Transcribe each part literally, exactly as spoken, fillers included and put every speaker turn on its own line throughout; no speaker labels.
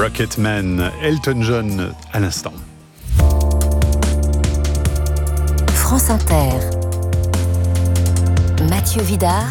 Rocketman, Elton John à l'instant.
France Inter. Mathieu Vidard.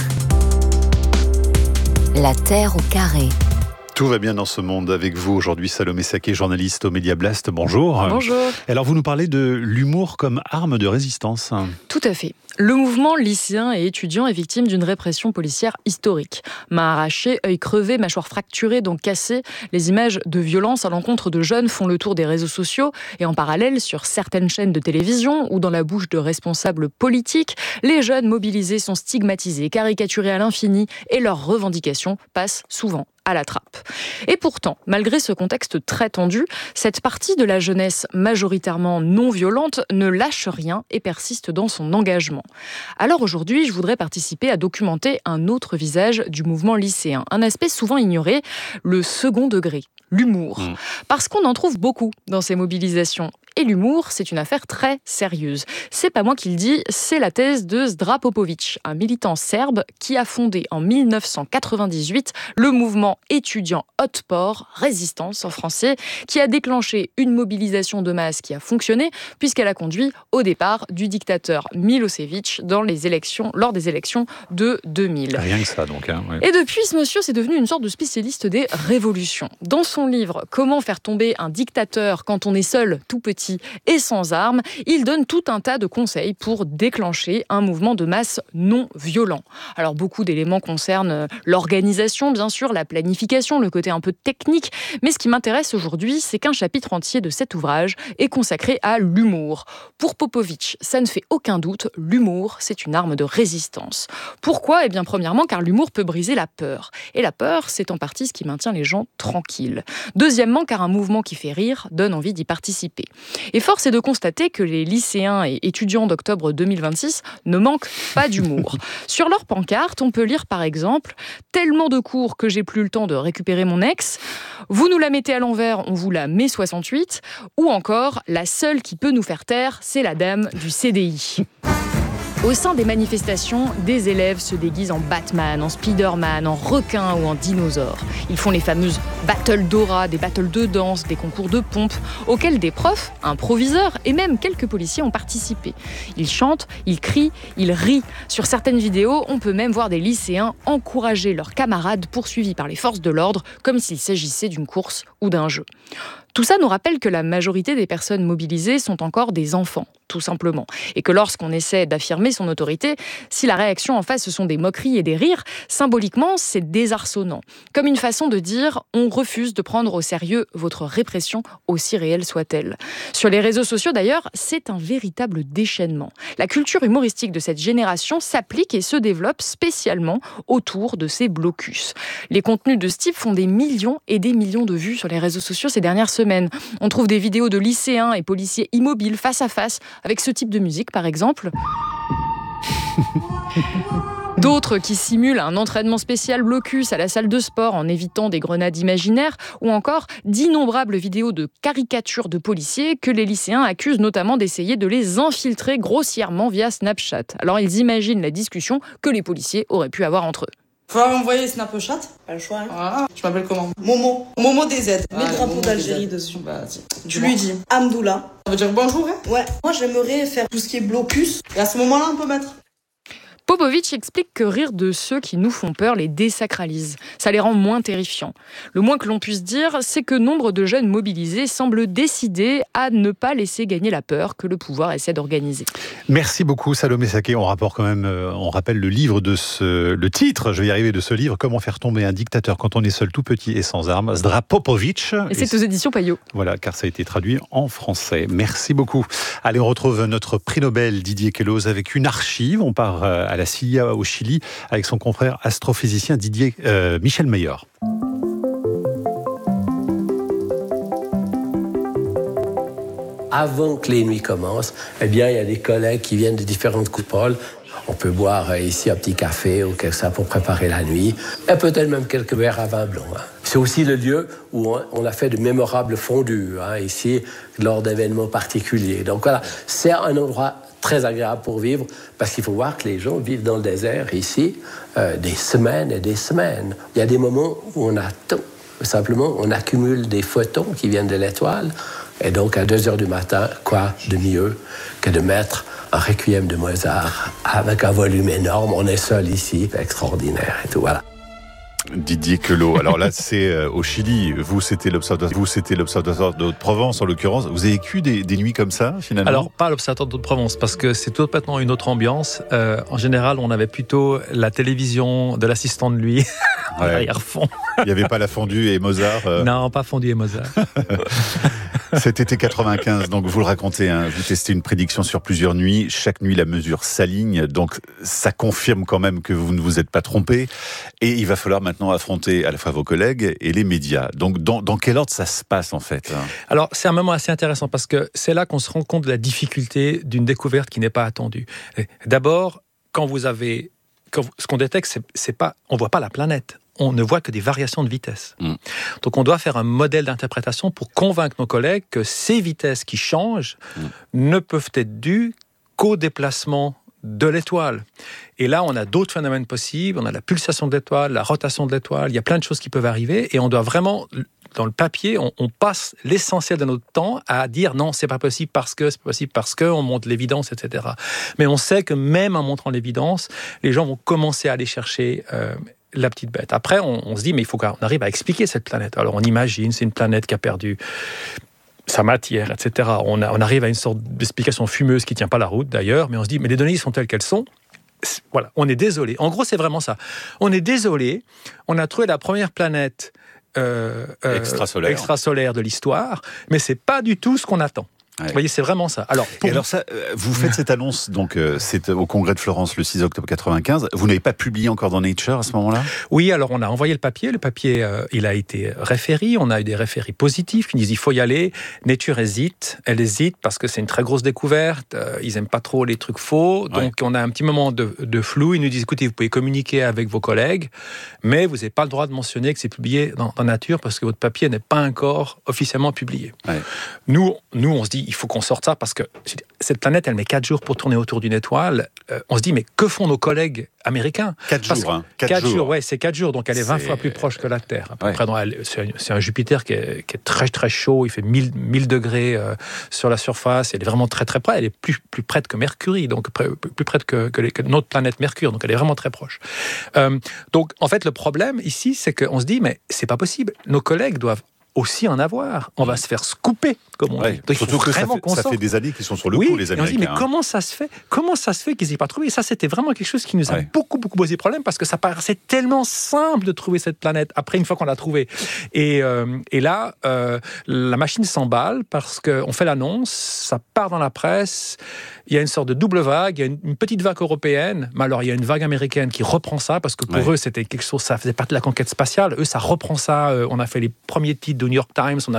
La Terre au carré.
Tout va bien dans ce monde avec vous aujourd'hui, Salomé Saké, journaliste au Média Blast. Bonjour.
Bonjour.
Alors vous nous parlez de l'humour comme arme de résistance.
Tout à fait. Le mouvement lycéen et étudiant est victime d'une répression policière historique. Mains arrachées, œils crevés, mâchoires fracturées, dents cassées, les images de violence à l'encontre de jeunes font le tour des réseaux sociaux et en parallèle, sur certaines chaînes de télévision ou dans la bouche de responsables politiques, les jeunes mobilisés sont stigmatisés, caricaturés à l'infini et leurs revendications passent souvent à la trappe. Et pourtant, malgré ce contexte très tendu, cette partie de la jeunesse majoritairement non violente ne lâche rien et persiste dans son engagement. Alors aujourd'hui, je voudrais participer à documenter un autre visage du mouvement lycéen, un aspect souvent ignoré, le second degré, l'humour. Mmh. Parce qu'on en trouve beaucoup dans ces mobilisations. Et l'humour, c'est une affaire très sérieuse. C'est pas moi qui le dis, c'est la thèse de Zdra Popović, un militant serbe qui a fondé en mille neuf cent quatre-vingt-dix-huit le mouvement étudiant Otpor, résistance en français, qui a déclenché une mobilisation de masse qui a fonctionné puisqu'elle a conduit au départ du dictateur Milosevic dans les élections, lors des élections de deux mille.
Rien que ça donc. Hein, ouais.
Et depuis, ce monsieur, c'est devenu une sorte de spécialiste des révolutions. Dans son livre « Comment faire tomber un dictateur quand on est seul, tout petit et sans armes », il donne tout un tas de conseils pour déclencher un mouvement de masse non violent. Alors beaucoup d'éléments concernent l'organisation, bien sûr, la planification, le côté un peu technique, mais ce qui m'intéresse aujourd'hui, c'est qu'un chapitre entier de cet ouvrage est consacré à l'humour. Pour Popović, ça ne fait aucun doute, l'humour, c'est une arme de résistance. Pourquoi ? Eh bien, premièrement, car l'humour peut briser la peur. Et la peur, c'est en partie ce qui maintient les gens tranquilles. Deuxièmement, car un mouvement qui fait rire donne envie d'y participer. Et force est de constater que les lycéens et étudiants d'octobre deux mille vingt-six ne manquent pas d'humour. Sur leur pancarte, on peut lire par exemple « Tellement de cours que j'ai plus le temps de récupérer mon ex »,« Vous nous la mettez à l'envers, on vous la met soixante-huit » ou encore « La seule qui peut nous faire taire, c'est la dame du C D I ». Au sein des manifestations, des élèves se déguisent en Batman, en Spider-Man, en requin ou en dinosaure. Ils font les fameuses battles d'aura, des battles de danse, des concours de pompe, auxquels des profs, un proviseur et même quelques policiers ont participé. Ils chantent, ils crient, ils rient. Sur certaines vidéos, on peut même voir des lycéens encourager leurs camarades poursuivis par les forces de l'ordre, comme s'il s'agissait d'une course ou d'un jeu. Tout ça nous rappelle que la majorité des personnes mobilisées sont encore des enfants, tout simplement. Et que lorsqu'on essaie d'affirmer son autorité, si la réaction en face ce sont des moqueries et des rires, symboliquement, c'est désarçonnant. Comme une façon de dire « on refuse de prendre au sérieux votre répression, aussi réelle soit-elle ». Sur les réseaux sociaux d'ailleurs, c'est un véritable déchaînement. La culture humoristique de cette génération s'applique et se développe spécialement autour de ces blocus. Les contenus de ce type font des millions et des millions de vues sur les réseaux sociaux ces dernières semaines. On trouve des vidéos de lycéens et policiers immobiles face à face avec ce type de musique par exemple. D'autres qui simulent un entraînement spécial blocus à la salle de sport en évitant des grenades imaginaires, ou encore d'innombrables vidéos de caricatures de policiers que les lycéens accusent notamment d'essayer de les infiltrer grossièrement via Snapchat. Alors ils imaginent la discussion que les policiers auraient pu avoir entre eux.
Faut envoyer Snapchat, pas le choix. Hein.
Ah, je m'appelle comment ?
Momo. Momo D Z.
Ah,
Mets le drapeau
Momo
d'Algérie
D Z.
dessus.
Bah,
tu lui dis Amdoula.
Ça veut dire bonjour, hein ?
Ouais. Moi, j'aimerais faire tout ce qui est blocus. Et à ce moment-là, on peut mettre.
Popović explique que rire de ceux qui nous font peur les désacralise. Ça les rend moins terrifiants. Le moins que l'on puisse dire, c'est que nombre de jeunes mobilisés semblent décidés à ne pas laisser gagner la peur que le pouvoir essaie d'organiser.
Merci beaucoup Salomé Saké. On rapporte quand même, euh, on rappelle le livre de ce, le titre, je vais y arriver, de ce livre, Comment faire tomber un dictateur quand on est seul, tout petit et sans armes, Zdra Popović.
Et c'est et aux éditions Payot.
Voilà, car ça a été traduit en français. Merci beaucoup. Allez, on retrouve notre prix Nobel Didier Queloz avec une archive. On part à la C I A au Chili avec son confrère astrophysicien Didier euh, Michel Meyer.
Avant que les nuits commencent, eh bien, il y a des collègues qui viennent de différentes coupoles. On peut boire ici un petit café ou quelque chose pour préparer la nuit. Et peut-être même quelques verres à vin blanc. Hein. C'est aussi le lieu où on a fait de mémorables fondues, hein, ici, lors d'événements particuliers. Donc voilà, c'est un endroit très agréable pour vivre, parce qu'il faut voir que les gens vivent dans le désert ici euh, des semaines et des semaines. Il y a des moments où on attend Simplement, on accumule des photons qui viennent de l'étoile. Et donc, à deux heures du matin, quoi de mieux que de mettre un requiem de Mozart avec un volume énorme. On est seul ici, extraordinaire et tout, voilà.
Didier Queloz. Alors là, c'est euh, au Chili. Vous, c'était l'observatoire. Vous, c'était l'observatoire de Haute-Provence, en l'occurrence. Vous avez vécu des, des nuits comme ça, finalement?
Alors, pas l'observatoire de Haute-Provence, parce que c'est complètement une autre ambiance. Euh, en général, on avait plutôt la télévision de l'assistant de lui, en
Ouais.
arrière-fond.
Il n'y avait pas la fondue et Mozart. Euh...
Non, pas Fondue et Mozart.
Cet été quatre-vingt-quinze, donc vous le racontez, hein, vous testez une prédiction sur plusieurs nuits. Chaque nuit, la mesure s'aligne, donc ça confirme quand même que vous ne vous êtes pas trompé. Et il va falloir maintenant affronter à la fois vos collègues et les médias. Donc, dans, dans quel ordre ça se passe, en fait?
Alors, c'est un moment assez intéressant parce que c'est là qu'on se rend compte de la difficulté d'une découverte qui n'est pas attendue. D'abord, quand vous avez... Quand vous, ce qu'on détecte, c'est, c'est pas... On ne voit pas la planète. On ne voit que des variations de vitesse. Mmh. Donc, on doit faire un modèle d'interprétation pour convaincre nos collègues que ces vitesses qui changent mmh. ne peuvent être dues qu'au déplacement de l'étoile. Et là, on a d'autres phénomènes possibles. On a la pulsation de l'étoile, la rotation de l'étoile. Il y a plein de choses qui peuvent arriver. Et on doit vraiment, dans le papier, on, on passe l'essentiel de notre temps à dire non, c'est pas possible parce que, c'est pas possible parce que, on montre l'évidence, et cetera. Mais on sait que même en montrant l'évidence, les gens vont commencer à aller chercher... Euh, la petite bête. Après, on, on se dit, mais il faut qu'on arrive à expliquer cette planète. Alors, on imagine, c'est une planète qui a perdu sa matière, et cetera. On, a, on arrive à une sorte d'explication fumeuse qui ne tient pas la route, d'ailleurs, mais on se dit, mais les données sont telles qu'elles sont. Voilà, on est désolé. En gros, c'est vraiment ça. On est désolé. On a trouvé la première planète euh, euh,
extrasolaire.
extrasolaire de l'histoire, mais c'est pas du tout ce qu'on attend. Ouais. Vous voyez, c'est vraiment ça. Alors, pour...
Et alors ça, vous faites cette annonce, donc euh, c'est au congrès de Florence le six octobre quatre-vingt-quinze. Vous n'avez pas publié encore dans Nature à ce moment-là?
Oui, alors on a envoyé le papier. Le papier, euh, il a été référé. On a eu des référés positifs qui nous disent il faut y aller. Nature hésite. Elle hésite parce que c'est une très grosse découverte. Euh, ils n'aiment pas trop les trucs faux. Donc ouais. on a un petit moment de, de flou. Ils nous disent écoutez, vous pouvez communiquer avec vos collègues, mais vous n'avez pas le droit de mentionner que c'est publié dans, dans Nature parce que votre papier n'est pas encore officiellement publié. Ouais. Nous, nous, on se dit il faut qu'on sorte ça parce que cette planète, elle met quatre jours pour tourner autour d'une étoile. Euh, on se dit, mais que font nos collègues américains?
Quatre jours, hein. Quatre,
quatre
jours.
jours, ouais, c'est quatre jours, donc elle est vingt fois plus proche que la Terre. À peu ouais. près, donc, elle, c'est, un, c'est un Jupiter qui est, qui est très très chaud, il fait mille, mille degrés euh, sur la surface, elle est vraiment très très près, elle est plus, plus près que Mercure, donc près, plus près que, que, les, que notre planète Mercure, donc elle est vraiment très proche. Euh, donc en fait, le problème ici, c'est qu'on se dit, mais c'est pas possible, nos collègues doivent aussi en avoir. On va se faire scooper, comme on
ouais,
dit. Donc,
surtout que ça, fait, ça fait des années qu'ils sont sur le oui, coup, les Américains.
On se dit, mais comment ça se fait Comment ça se fait qu'ils n'aient pas trouvé? Et ça, c'était vraiment quelque chose qui nous a ouais. beaucoup, beaucoup posé problème, parce que ça paraissait tellement simple de trouver cette planète, après, une fois qu'on l'a trouvée. Et, euh, et là, euh, la machine s'emballe, parce qu'on fait l'annonce, ça part dans la presse, il y a une sorte de double vague, il y a une, une petite vague européenne, mais alors il y a une vague américaine qui reprend ça, parce que pour ouais. eux, c'était quelque chose, ça faisait partie de la conquête spatiale. Eux, ça reprend ça. Euh, on a fait les premiers titres de New York Times, on a